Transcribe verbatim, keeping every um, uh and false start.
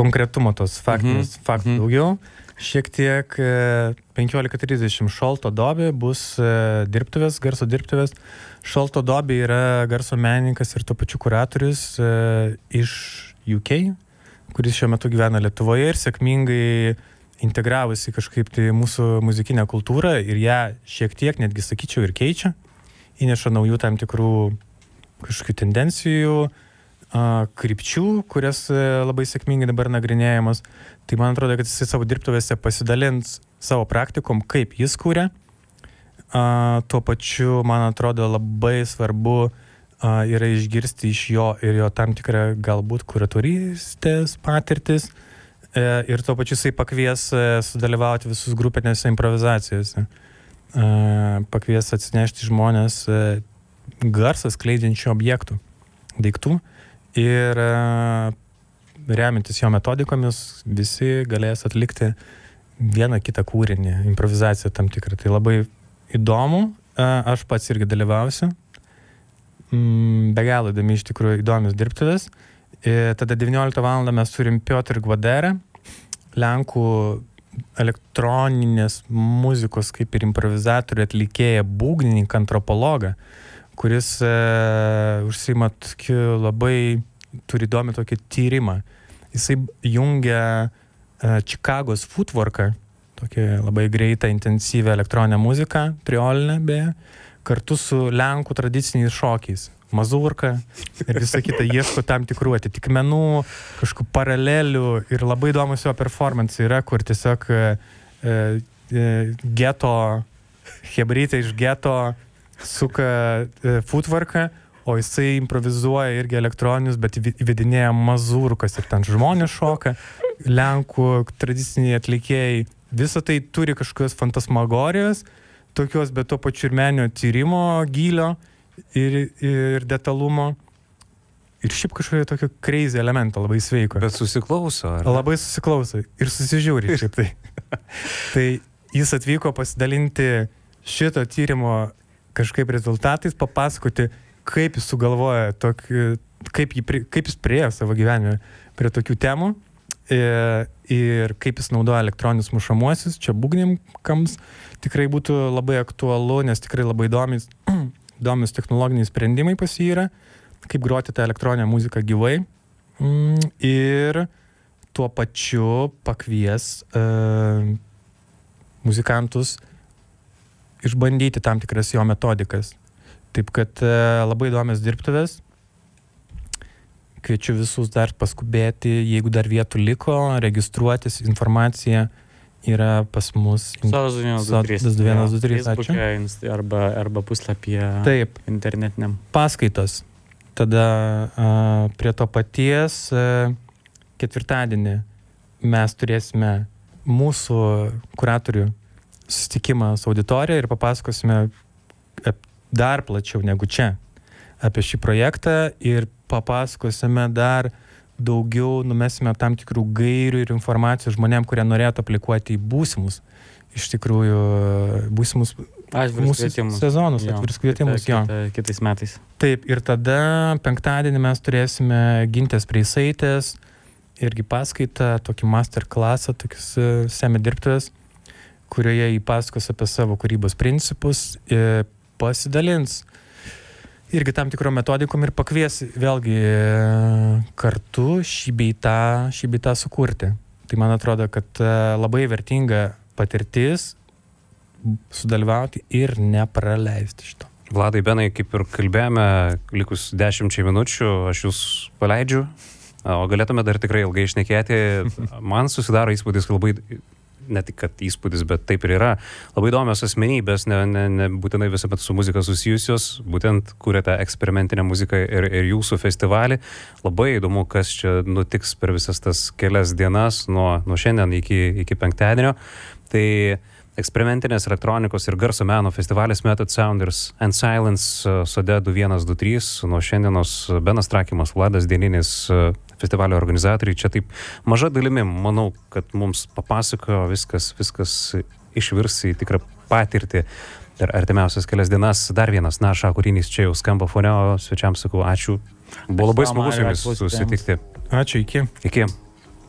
konkretumo tos faktinės, Mhm. faktų Mhm. daugiau. Šiek tiek e, penkiolika trisdešimt Šolto Dobė bus e, dirbtuvės, garso dirbtuvės. Šolto Dobė yra garso menininkas ir tuo pačiu kuratorius e, iš U K, kuris šiuo metu gyvena Lietuvoje ir sėkmingai integravosi kažkaip tai mūsų muzikinę kultūrą ir ją šiek tiek, netgi sakyčiau, ir keičia. Įneša naujų tam tikrų kažkokių tendencijų, a, krypčių, kurias e, labai sėkmingai dabar nagrinėjamas. Tai man atrodo, kad jisai savo dirbtuvėse pasidalins savo praktikom, kaip jis kūrė. A, tuo pačiu, man atrodo, labai svarbu a, yra išgirsti iš jo ir jo tam tikrą galbūt kuratorystės patirtis. E, ir tuo pačiu jisai pakvies e, sudalyvauti visus grupinėse improvizacijose. E, pakvies atsinešti žmonės e, garsą skleidžiančių objektų, daiktų. Ir e, remintis jo metodikomis visi galės atlikti vieną kitą kūrinį, improvizaciją tam tikrą. Tai labai įdomu, e, aš pats irgi dalyvausiu. Mm, be galo įdomi iš tikrųjų įdomios dirbtuvės. E, tada devynioliktą valandą mes turim Piotr Gvaderę, Lenkų elektroninės muzikos kaip ir improvizatorių atlikėją, būgnininką, antropologą, kuris e, užsiima tokiu labai, turi įdomi tokį tyrimą. Jisai jungia e, Čikagos footworką, tokią labai greitą, intensyvę elektroninę muziką, triolinę beje, kartu su Lenkų tradiciniais šokiais. Mazurka ir visą kitą, ieško tam tikrų atitikmenų, kažkokių paralelių ir labai įdomus jo performance yra, kur tiesiog e, e, geto, hebrytė iš geto suka e, footworką, o jisai improvizuoja irgi elektroninius, bet įvedinėja mazurkas ir ten žmonės šoka, Lenkų tradiciniai atlikėjai. Visą tai turi kažkokios fantasmagorijos, tokios, bet to pačiu ir meninio tyrimo gylio ir, ir detalumo. Ir šiaip kažkokio tokio crazy elemento labai sveiko. Bet susiklauso, ar? Labai susiklauso ir susižiūri šiaip tai. Tai jis atvyko pasidalinti šito tyrimo kažkaip rezultatais, papasakoti, kaip jis sugalvoja, tokį, kaip, jį, kaip jis priėjo savo gyvenime prie tokių temų ir, ir kaip jis naudoja elektroninius mušamuosius, čia būgnininkams tikrai būtų labai aktualu, nes tikrai labai įdomis, įdomis technologiniai sprendimai pas jį yra, kaip groti tą elektroninę muziką gyvai ir tuo pačiu pakvies uh, muzikantus išbandyti tam tikras jo metodikas. Taip kad uh, labai įdomios dirbtuvės. Kviečiu visus dar paskubėti, jeigu dar vietų liko, registruotis, informacija yra pas mus. Sodas du vienas du trys. Ačiū. Arba, arba puslapyje Taip. Internetiniam. Paskaitos. Tada a, prie to paties a, ketvirtadienį mes turėsime mūsų kuratorių susitikimą su auditorija ir papasakosime dar plačiau negu čia apie šį projektą ir papasakosime dar daugiau, numesime tam tikrų gairių ir informacijų žmonėm, kurie norėtų aplikuoti į būsimus, iš tikrųjų, būsimus mūsų sezonus, atvirus kvietimus. Kita, kita, kitais metais. Taip, ir tada penktadienį mes turėsime Gintės Preisaitės, irgi paskaitą, tokį masterclassą, tokius semidirbtuvės, kurioje jį pasakos apie savo kūrybos principus, pasidalins irgi tam tikro metodikom ir pakvies vėlgi kartu šį bei tą, šį bei tą sukurti. Tai man atrodo, kad labai vertinga patirtis sudalyvauti ir nepraleisti šito. Vladai, Benai, kaip ir kalbėjome, likus dešimčiai minučių aš jūs paleidžiu, o galėtume dar tikrai ilgai išnekėti. Man susidaro įspūdis labai... ne tik kad įspūdis, bet taip ir yra. Labai įdomios asmenybės, ne, ne, ne būtinai visuomet su muzika susijusios, būtent kūrėte eksperimentinę muziką ir, ir jūsų festivalį. Labai įdomu, kas čia nutiks per visas tas kelias dienas, nuo, nuo šiandien iki, iki penktadienio. Tai eksperimentinės elektronikos ir garso meno festivalis Method Sounders and Silence Sode du vienas du trys. Nuo šiandienos Benas Trakimas, Vladas Dieninis, festivalio organizatoriai. Čia taip maža dalimi, manau, kad mums papasakojo viskas, viskas išvirs į tikrą patirtį per artimiausias kelias dienas. Dar vienas Naša kūrinys čia jau skamba fone, o svečiams sakau ačiū. Buvo labai smagu su jumis susitikti. Ačiū, iki. Iki.